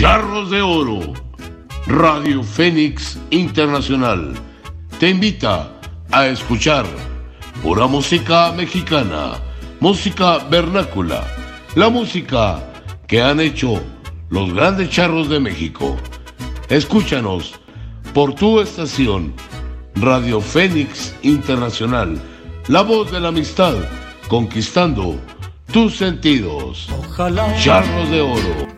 Charros de Oro, Radio Fénix Internacional, te invita a escuchar pura música mexicana, música vernácula, la música que han hecho los grandes charros de México. Escúchanos por tu estación, Radio Fénix Internacional, la voz de la amistad, conquistando tus sentidos. Ojalá Charros de Oro.